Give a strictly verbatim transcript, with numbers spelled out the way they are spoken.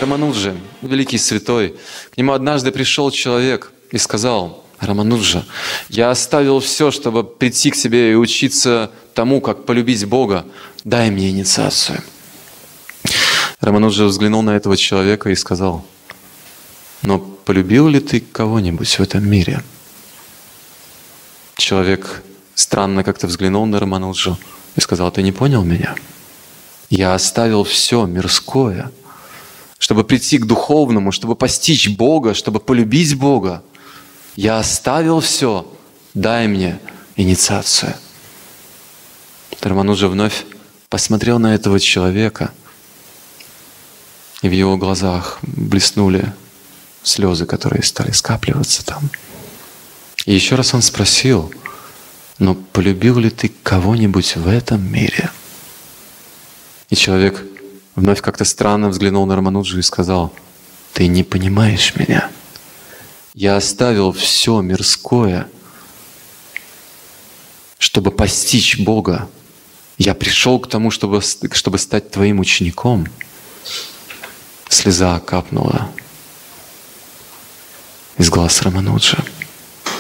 Рамануджа, великий святой, к нему однажды пришел человек и сказал: Рамануджа, я оставил все, чтобы прийти к тебе и учиться тому, как полюбить Бога. Дай мне инициацию. Рамануджа взглянул на этого человека и сказал: но полюбил ли ты кого-нибудь в этом мире? Человек странно как-то взглянул на Рамануджу и сказал: ты не понял меня? Я оставил все мирское, чтобы прийти к духовному, чтобы постичь Бога, чтобы полюбить Бога. Я оставил все, дай мне инициацию. Рамануджа вновь посмотрел на этого человека, и в его глазах блеснули слезы, которые стали скапливаться там. И еще раз он спросил: но полюбил ли ты кого-нибудь в этом мире? И человек вновь как-то странно взглянул на Рамануджу и сказал: ты не понимаешь меня. Я оставил все мирское, чтобы постичь Бога. Я пришел к тому, чтобы, чтобы стать твоим учеником. Слеза капнула из глаз Рамануджа.